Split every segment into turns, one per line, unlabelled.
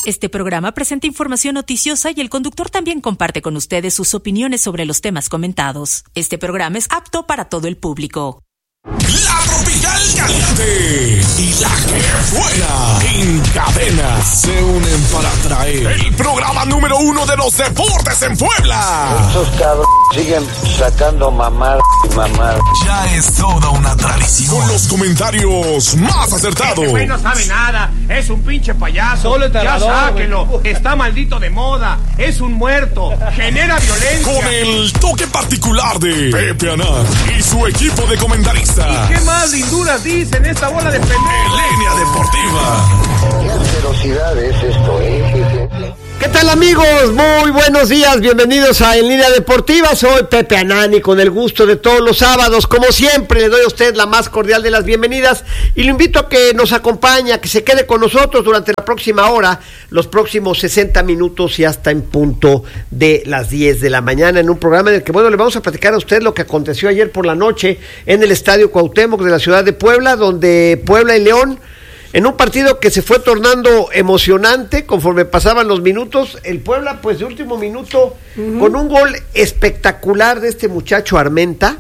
Este programa presenta información noticiosa y el conductor también comparte con ustedes sus opiniones sobre los temas comentados. Este programa es apto para todo el público.
La tropical caliente y la que fuera en cadena se unen para traer el programa número 1 de los deportes en Puebla.
Estos cabros siguen sacando mamar y mamar.
Ya es toda una tradición. Con los comentarios más acertados.
Este güey no sabe nada, es un pinche payaso. Ya sáquenlo, está maldito de moda, es un muerto, genera violencia.
Con el toque particular de Pepe Anán y su equipo de comentaristas.
¿Y qué más linduras dicen esta bola de pendejos?
En Línea Deportiva.
Qué asquerosidad es esto, jefe.
¿Qué tal, amigos? Muy buenos días, bienvenidos a En Línea Deportiva. Soy Pepe Anán y con el gusto de todos los sábados, como siempre, le doy a usted la más cordial de las bienvenidas y lo invito a que nos acompañe, a que se quede con nosotros durante la próxima hora, los próximos 60 minutos y hasta en punto de las 10 de la mañana, en un programa en el que, bueno, le vamos a platicar a usted lo que aconteció ayer por la noche en el Estadio Cuauhtémoc de la ciudad de Puebla, donde Puebla y León, en un partido que se fue tornando emocionante conforme pasaban los minutos, el Puebla pues de último minuto, con un gol espectacular de este muchacho Armenta,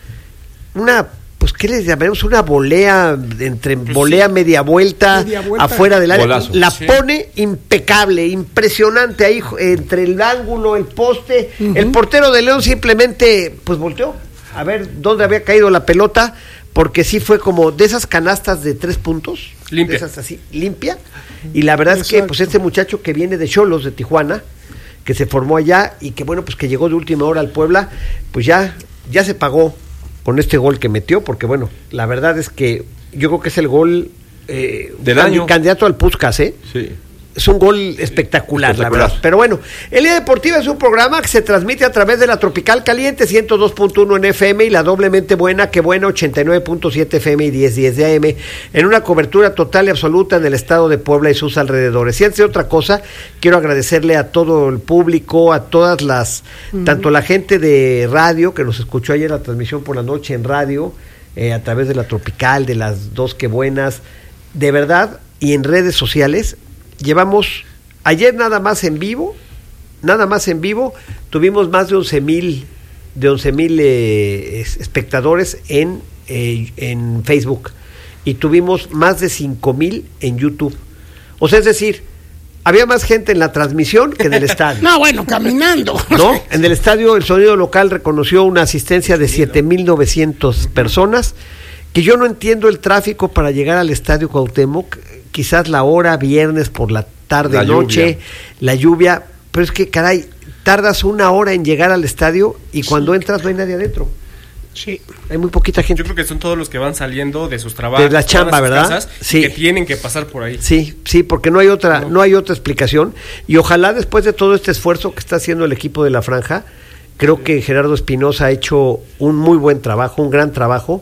una, pues qué les llamaremos, una volea, entre volea media vuelta afuera del área, golazo. La pone impecable, impresionante ahí entre el ángulo, el poste, el portero de León simplemente pues volteó a ver dónde había caído la pelota, porque sí fue como de esas canastas de 3 puntos, limpia. De esas así, limpia, y la verdad es que pues este muchacho que viene de Xolos, de Tijuana, que se formó allá y que bueno, pues que llegó de última hora al Puebla, pues ya se pagó con este gol que metió, porque bueno, la verdad es que yo creo que es el gol del año, candidato al Puskás, Sí. Es un gol espectacular, la verdad. Pero bueno, El Día Deportiva es un programa que se transmite a través de la Tropical Caliente 102.1 en FM y la doblemente buena, que buena, 89.7 FM y 1010 de AM, en una cobertura total y absoluta en el estado de Puebla y sus alrededores. Y antes de otra cosa, quiero agradecerle a todo el público, a todas las, tanto la gente de radio que nos escuchó ayer la transmisión por la noche en radio, a través de la Tropical, de las dos que buenas, de verdad, y en redes sociales. Llevamos, ayer nada más en vivo, tuvimos más de 11,000 espectadores en Facebook y tuvimos más de 5,000 en YouTube. O sea, es decir, había más gente en la transmisión que en el estadio.
No, bueno, caminando.
¿No? En el estadio el sonido local reconoció una asistencia de 7,900 personas, que yo no entiendo el tráfico para llegar al Estadio Cuauhtémoc, quizás la hora viernes por la tarde, noche, la lluvia, pero es que caray, tardas 1 hora en llegar al estadio y cuando entras no hay nadie adentro.
Sí.
Hay muy poquita gente.
Yo creo que son todos los que van saliendo de sus trabajos,
de la chamba, ¿verdad?
Casas,
sí.
Que tienen que pasar por ahí.
Sí, porque no hay otra explicación, y ojalá después de todo este esfuerzo que está haciendo el equipo de la Franja, creo que Gerardo Espinosa ha hecho un muy buen trabajo, un gran trabajo,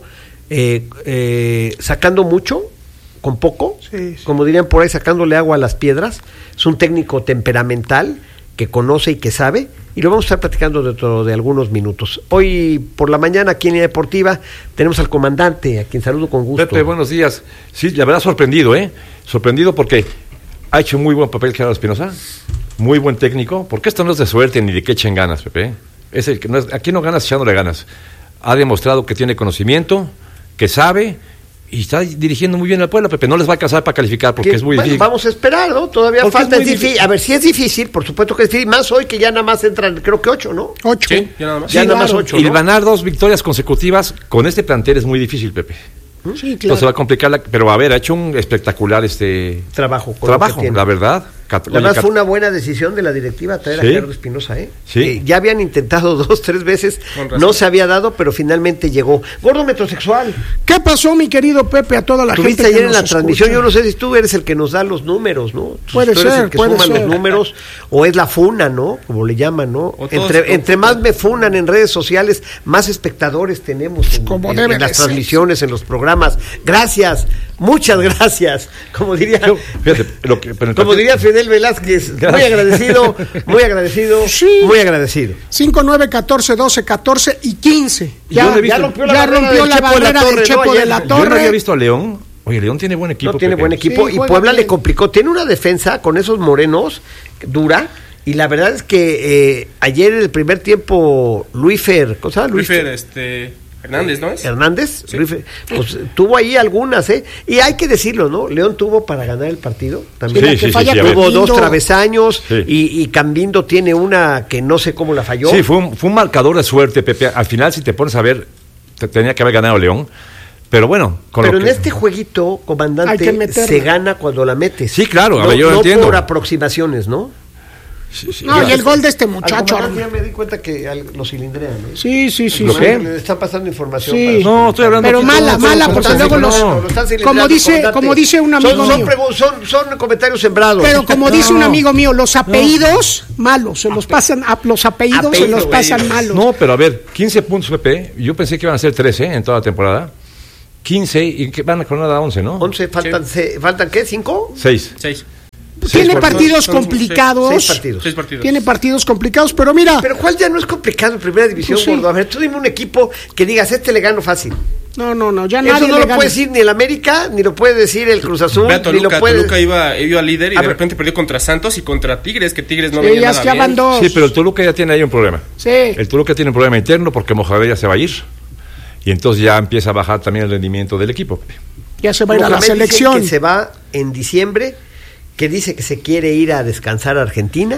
sacando mucho con poco, como dirían por ahí, sacándole agua a las piedras. Es un técnico temperamental que conoce y que sabe, y lo vamos a estar platicando dentro de algunos minutos. Hoy por la mañana aquí en Línea Deportiva tenemos al comandante, a quien saludo con gusto.
Pepe, buenos días. Sí, la verdad sorprendido, sorprendido porque ha hecho muy buen papel Gerardo Espinosa, muy buen técnico, porque esto no es de suerte ni de que echen ganas, Pepe. Es el que no es, aquí no ganas echándole ganas. Ha demostrado que tiene conocimiento, que sabe, y está dirigiendo muy bien al Puebla, Pepe. No les va a alcanzar para calificar porque es muy difícil.
Vamos a esperar, ¿no? Todavía falta. Es difícil. A ver, si es difícil, por supuesto que es difícil. Más hoy que ya nada más entran, creo que 8, ¿no?
8.
Sí, ya nada más.
Ya nada más 8.
Y ganar 2 victorias consecutivas con este plantel es muy difícil, Pepe.
Sí, claro.
Entonces va a complicar, pero a ver, ha hecho un espectacular
trabajo,
la verdad.
La verdad fue una buena decisión de la directiva traer a Gerardo Espinosa,
Sí.
Ya habían intentado 2-3 veces, no se había dado, pero finalmente llegó. Gordo Metrosexual.
¿Qué pasó, mi querido Pepe, a toda la gente?
Tuviste ayer en la transmisión, yo no sé si tú eres el que nos da los números, ¿no?
Puede
tú
ser,
eres el que suma los números, o es la funa, ¿no? Como le llaman, ¿no? Entre más me funan en redes sociales, más espectadores tenemos en las transmisiones, en los programas. Gracias, muchas gracias. Como diría Fidel Velázquez, muy agradecido,
sí.
Muy agradecido.
5, 9, 14, 12, 14 y 15. Ya rompió la barrera del Chepo de la Torre.
Yo no había visto a León Oye, León tiene buen equipo.
No tiene
Pepe.
buen equipo
Sí,
y
juega
Puebla
bien.
le complicó. Tiene una defensa con esos morenos dura y la verdad es que ayer en el primer tiempo Luisfer, ¿cómo se llama?
Luisfer, Hernández, ¿no es?
Hernández,
Sí.
Luisfer, pues tuvo ahí algunas, y hay que decirlo, ¿no? León tuvo para ganar el partido también.
Sí, sí, sí,
falla
sí, a ver.
Tuvo
Cambindo.
2 travesaños
Sí.
y Cambindo tiene una que no sé cómo la falló.
Sí, fue un marcador de suerte, Pepe. Al final, si te pones a ver, tenía que haber ganado León. Pero bueno,
Pero
lo
en
que...
este jueguito,
Hay
comandante,
que meterla.
se gana cuando la metes.
Sí, claro, a
no,
ver, yo lo
no
entiendo.
por aproximaciones, ¿no?
Sí, sí,
No,
ya.
y el gol de este
Al
muchacho.
comandante ya me di cuenta que lo cilindrean, ¿no?
Sí, sí, sí.
¿Lo
sí.
qué?
Le están pasando información.
Sí.
para sus
No, estoy hablando...
Pero
aquí-
mala,
no,
mala,
no,
porque
no,
luego
no,
los-
no.
Lo están cilindrando,
Como dice un amigo mío.
Son comentarios sembrados.
Pero como dice un amigo mío, los apellidos malos, se los pasan, los apellidos se los pasan malos.
No, pero a ver, 15 puntos, Pepe. Yo pensé que iban a ser 13 en toda la temporada. 15 y que van a jornada 11, ¿no?
11, ¿faltan qué? ¿5?
6.
6.
Tiene
Seis
partidos
son-
complicados.
6 partidos.
6 partidos.
Tiene partidos complicados, pero mira,
Pero ¿cuál ya no es complicado en primera división,
Pues sí.
gordo? A ver, tú dime un equipo que digas, le gano fácil.
no, ya
Eso
nadie
no
le
lo
gana.
puede decir ni el América, ni lo puede decir el Cruz Azul,
Ve a
ni
Toluca,
lo puede...
Toluca iba líder y
A
de
ver.
repente perdió contra Santos y contra Tigres, que Tigres no
Sí,
venía
ya,
nada
ya
bien.
van dos.
Sí, pero el Toluca ya tiene ahí un problema.
Sí.
El Toluca tiene un problema interno porque Mohamed ya se va a ir. Y entonces ya empieza a bajar también el rendimiento del equipo. Pepe.
Ya se va a ir a la
Mohamed dice
selección.
que se va en diciembre, que dice que se quiere ir a descansar a Argentina,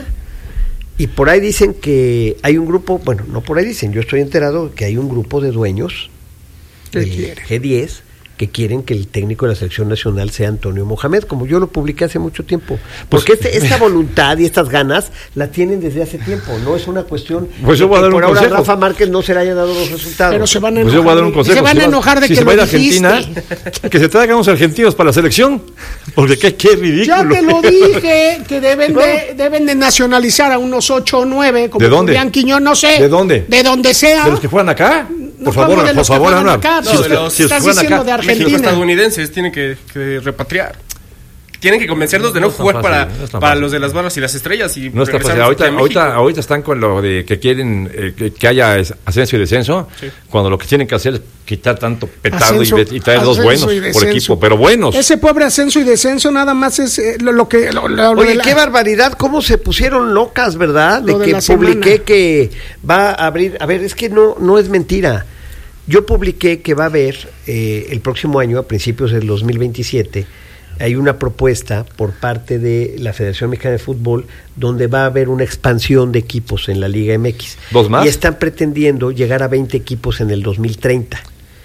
y por ahí dicen que hay un grupo, bueno, no por ahí dicen, yo estoy enterado que hay un grupo de dueños
¿Qué
del
quiere?
G10 que quieren que el técnico de la selección nacional sea Antonio Mohamed, como yo lo publiqué hace mucho tiempo. Porque esta voluntad y estas ganas la tienen desde hace tiempo, no es una cuestión
Pues yo
de
voy a
que
dar
por
un
ahora
consejo.
Rafa Márquez no se le haya dado los resultados.
Pero se van a
Pues
enojar.
yo voy a dar un
de-
consejo.
se van
Si
a
va-
enojar de
si
que
se va a ir
lo
a Argentina,
dijiste.
que se traigan unos argentinos para la selección. Porque qué
Ya
ridículo.
te lo dije, que deben de nacionalizar a unos 8 o 9, como
¿De dónde?
Julián Quiñón, no sé.
¿De dónde?
De donde sea.
¿De los que juegan acá?
No,
Por favor,
¿cómo de
por
los que
favor,
juegan
Anuar.
acá?
Si
No,
los-
de los-
si los
estás
juegan
diciendo
acá,
de
Los
Argentina.
estadounidenses tienen que repatriar. Tienen que convencerlos de no
No es tan
jugar
fácil, no es tan
para
fácil.
los de las barras y las estrellas. Y
No está fácil.
regresarlos aquí a México.
Ahorita están con lo de que quieren que haya ascenso y descenso,
Sí.
cuando lo que tienen que hacer es quitar tanto petardo
Ascenso-
y traer dos
ascenso
buenos
y
por
descenso.
equipo, pero buenos.
Ese pobre ascenso y descenso nada más es lo que... lo
Oye,
de la-
qué barbaridad, cómo se pusieron locas, ¿verdad?
Lo de
De
la
que publiqué
semana.
que va a abrir, a ver, es que no es mentira. Yo publiqué que va a haber el próximo año, a principios del 2027, hay una propuesta por parte de la Federación Mexicana de Fútbol donde va a haber una expansión de equipos en la Liga MX.
¿Dos más?
Y están pretendiendo llegar a 20 equipos en el 2030,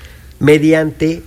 mediante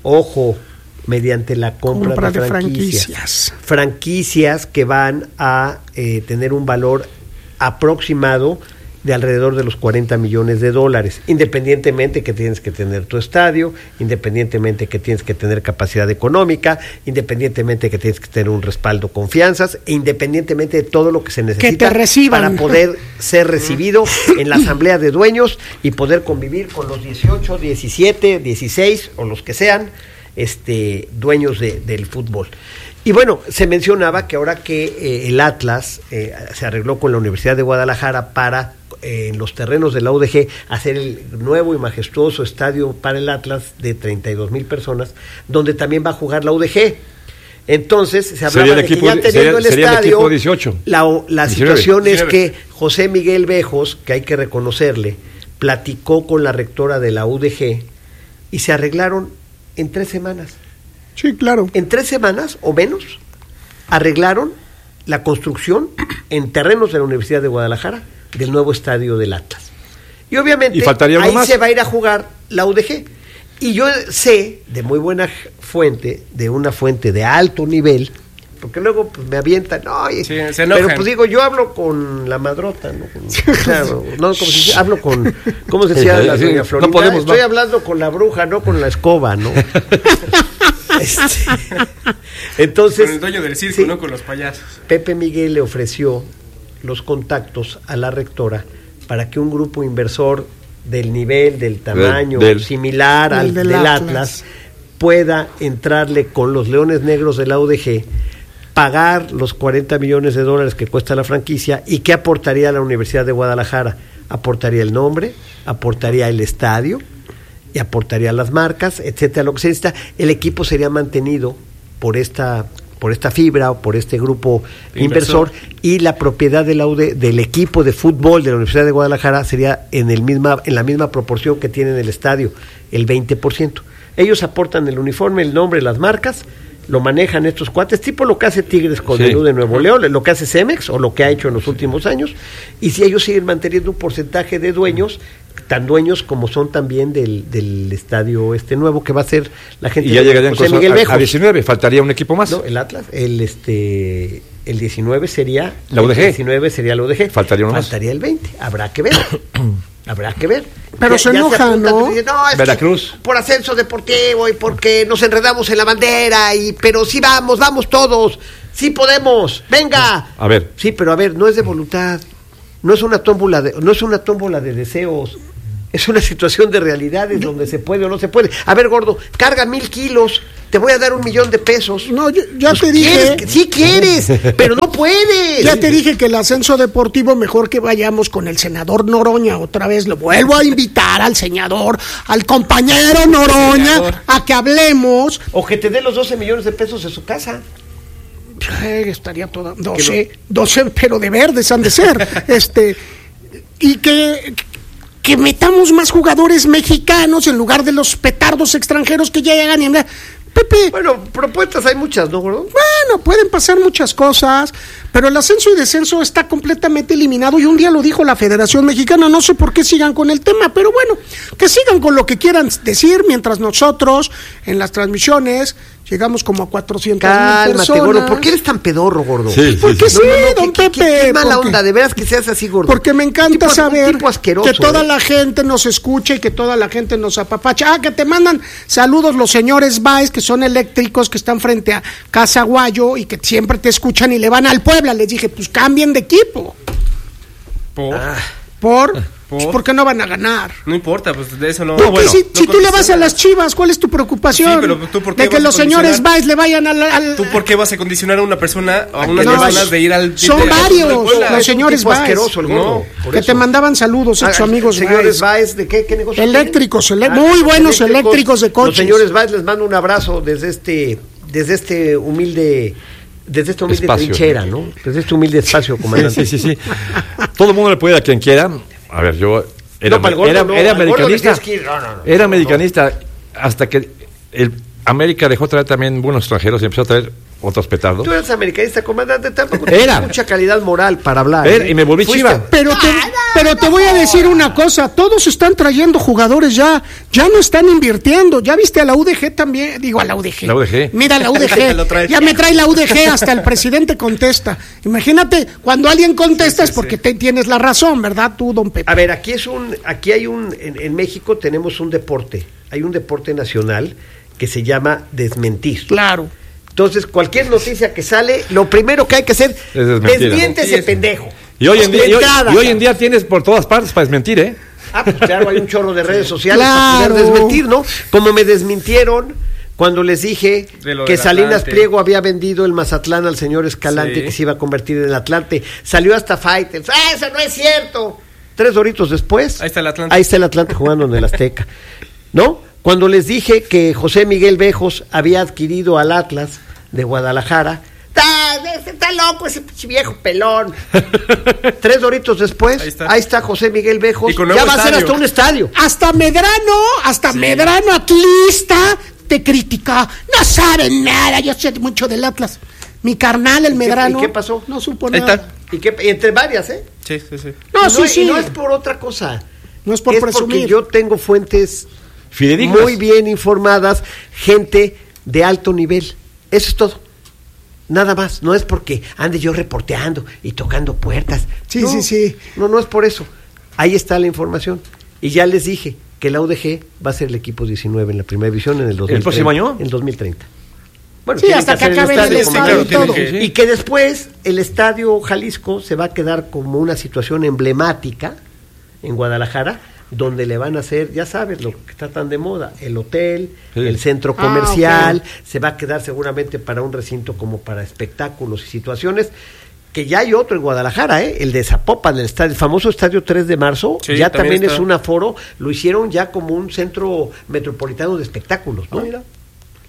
la compra de franquicias. Franquicias que van a tener un valor aproximado de alrededor de los $40 millones, independientemente que tienes que tener tu estadio, independientemente que tienes que tener capacidad económica, independientemente que tienes que tener un respaldo, confianzas, e independientemente de todo lo que se necesita
te reciban.
para poder ser recibido en la asamblea de dueños y poder convivir con los 18, 17, 16 o los que sean dueños del fútbol. Y bueno, se mencionaba que ahora que el Atlas se arregló con la Universidad de Guadalajara para en los terrenos de la UDG hacer el nuevo y majestuoso estadio para el Atlas de 32,000 personas, donde también va a jugar la UDG. Entonces se hablaba
Sería el
de que
equipo-
ya teniendo el
sería el
estadio,
equipo 18.
la
19.
situación es que José Miguel Bejos, que hay que reconocerle, platicó con la rectora de la UDG y se arreglaron en 3 semanas.
Sí, claro.
En 3 semanas o menos arreglaron la construcción en terrenos de la Universidad de Guadalajara del nuevo estadio del Atlas. Y obviamente
¿Y faltaría algo
ahí
más?
se va a ir a jugar la UDG. Y yo sé de muy buena fuente, de una fuente de alto nivel, porque luego pues, me avientan, no,
Sí, se enojan.
pero pues digo, yo hablo con la madrota, ¿no? O sea, no, como se dice, hablo con, ¿cómo se decía la
Sí,
doña
no
Florinda?
podemos,
Estoy
no.
hablando con la bruja, no con la escoba, ¿no? Entonces,
Con el dueño del circo,
sí,
no con los payasos.
Pepe Miguel le ofreció los contactos a la rectora para que un grupo inversor del nivel, del tamaño, similar al
del
del
Atlas.
Atlas, pueda entrarle con los Leones Negros de la UDG, pagar los $40 millones que cuesta la franquicia y que aportaría a la Universidad de Guadalajara. Aportaría el nombre, aportaría el estadio y aportaría las marcas, etcétera, lo que se necesita. El equipo sería mantenido por esta fibra o por este grupo inversor, y la propiedad del equipo de fútbol de la Universidad de Guadalajara sería en la misma proporción que tiene en el estadio, el 20%. Ellos aportan el uniforme, el nombre, las marcas, lo manejan estos cuates, tipo lo que hace Tigres con el de Nuevo León, lo que hace Cemex o lo que ha hecho en los últimos años, y si ellos siguen manteniendo un porcentaje de dueños, tan dueños como son también del estadio nuevo que va a ser la gente.
Y ya llegarían
José Miguel Bejos.
A 19, faltaría un equipo más.
No, el Atlas, el 19 sería
la UDG.
El 19 sería la UDG.
Faltaría uno más.
Faltaría el 20, habrá que ver. Habrá que ver.
Pero se enojan, ¿no?
Dicen, es
Veracruz.
Por ascenso deportivo y porque nos enredamos en la bandera, pero sí vamos todos. Sí podemos. Venga.
A ver.
Sí, pero a ver, no es de voluntad. No es una tómbola de deseos. Es una situación de realidades donde se puede o no se puede. A ver, gordo, carga 1,000 kilos, te voy a dar $1,000,000.
No, ya te dije.
Sí quieres, pero no puedes.
Ya te dije que el ascenso deportivo, mejor que vayamos con el senador Noroña otra vez. Lo vuelvo a invitar al senador, al compañero Noroña, a que hablemos.
O que te dé los 12 millones de pesos de su casa.
Estaría toda 12, pero de verdes han de ser. Y que metamos más jugadores mexicanos en lugar de los petardos extranjeros que ya llegan y Pepe.
Bueno, propuestas hay muchas, ¿no, gordo?
Bueno, pueden pasar muchas cosas, pero el ascenso y descenso está completamente eliminado y un día lo dijo la Federación Mexicana, no sé por qué sigan con el tema, pero bueno, que sigan con lo que quieran decir, mientras nosotros en las transmisiones llegamos como a 400,000 personas.
Gordo, ¿por qué eres tan pedorro, gordo?
Sí, porque don Pepe.
Qué mala onda, de veras que seas así, gordo.
Porque me encanta saber que toda la gente nos escucha y que toda la gente nos apapacha. Que te mandan saludos los señores Baez, que son eléctricos, que están frente a Casa Guayo y que siempre te escuchan y le van al Puebla. Les dije, pues cambien de equipo. ¿Por qué no van a ganar?
No importa, pues de eso no.
Porque si tú le vas a las Chivas, ¿cuál es tu preocupación?
Sí, pero tú ¿por qué
de que los señores Baez le vayan al
¿Tú por qué vas a condicionar a una persona, a unas personas de ir al...
Son varios los señores Baez. Que te mandaban saludos, sus amigos Baez.
Señores Baez, ¿de qué negocio?
Eléctricos, muy buenos eléctricos de coches.
Los señores Baez, les mando un abrazo desde este humilde trinchera, ¿no? Desde este humilde espacio, comandante.
Sí. Todo el mundo le puede a quien quiera. A ver, yo era americanista. Era americanista hasta que el América dejó traer también buenos extranjeros y empezó a traer otros petardos.
Tú eres americanista, comandante, tampoco tienes mucha calidad moral para hablar.
Y me volví chiva.
Pero te voy a decir una cosa, todos están trayendo jugadores ya no están invirtiendo. Ya viste a la UDG también, digo a la UDG.
La UDG.
Mira la UDG, ya me trae la UDG, hasta el presidente contesta. Imagínate, cuando alguien contesta es porque tienes la razón, ¿verdad tú, don Pepe?
A ver, en México tenemos un deporte, hay un deporte nacional que se llama desmentir.
Claro.
Entonces, cualquier noticia que sale, lo primero que hay que hacer es desmiente ese pendejo.
Y hoy en día tienes por todas partes para desmentir, ¿eh?
Pues claro, hay un chorro de redes sociales para poder desmentir, ¿no? Como me desmintieron cuando les dije que Salinas Pliego había vendido el Mazatlán al señor Escalante, que se iba a convertir en el Atlante. Salió hasta Fighters. ¡Eso no es cierto! 3 horitos después,
ahí está
el Atlante jugando en el Azteca, ¿no? Cuando les dije que José Miguel Bejos había adquirido al Atlas de Guadalajara, está loco ese viejo pelón. 3 horitos después, ahí está José Miguel Bejos, ya va a ser hasta un estadio.
Hasta Medrano aquí está, te critica, no saben nada, yo sé mucho del Atlas. Mi carnal, el Medrano.
¿Y qué pasó?
No supo nada.
Y entre varias, ¿eh?
Sí.
No es por otra cosa.
No es por presumir.
Porque yo tengo fuentes
fidedignas,
muy bien informadas, gente de alto nivel. Eso es todo. Nada más. No es porque ande yo reporteando y tocando puertas.
Sí.
No es por eso. Ahí está la información. Y ya les dije que la UDG va a ser el equipo 19 en la primera división en el 2030.
¿El próximo año?
En 2030. Bueno,
sí, hasta que acabe el estadio y todo.
Y que después el Estadio Jalisco se va a quedar como una situación emblemática en Guadalajara, donde le van a hacer, ya sabes, lo que está tan de moda, el hotel, el centro comercial, se va a quedar seguramente para un recinto como para espectáculos y situaciones, que ya hay otro en Guadalajara, el de Zapopan, el famoso Estadio 3 de Marzo, ya también es un aforo, lo hicieron ya como un centro metropolitano de espectáculos, ¿no? Mira.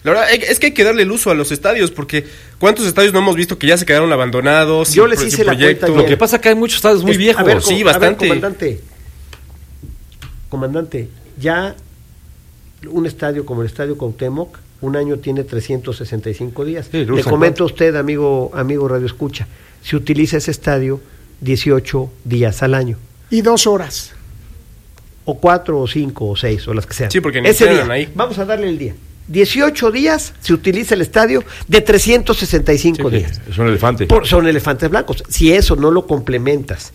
La verdad es que hay que darle el uso a los estadios, porque ¿cuántos estadios no hemos visto que ya se quedaron abandonados?
Yo les hice la cuenta.
Lo que pasa es que hay muchos estadios muy viejos.
A ver,
sí, bastante.
A ver, comandante, ya un estadio como el Estadio Cuauhtémoc, un año tiene 365 días.
Sí,
Le comento a usted, amigo Radio Escucha, se utiliza ese estadio 18 días al año.
Y 2 horas.
O 4 o 5 o 6 o las que sean.
Sí, porque
ese día,
ahí.
vamos a darle el día. 18 días se utiliza el estadio de 365 días.
Es un elefante.
Son elefantes blancos. Si eso no lo complementas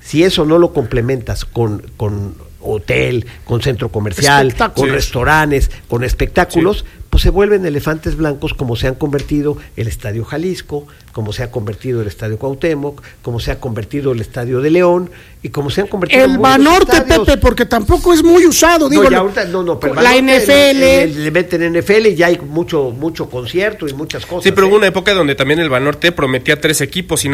con hotel, con centro comercial, con restaurantes, con espectáculos, pues se vuelven elefantes blancos, como se han convertido el Estadio Jalisco, como se ha convertido el Estadio Cuauhtémoc, como se ha convertido el Estadio de León y como se han convertido
el Banorte, Pepe, porque tampoco es muy usado, digo.
No, ya ahorita, pero
la NFL
le meten NFL y ya hay mucho concierto y muchas cosas.
Sí, pero hubo una época donde también el Banorte prometía 3 equipos y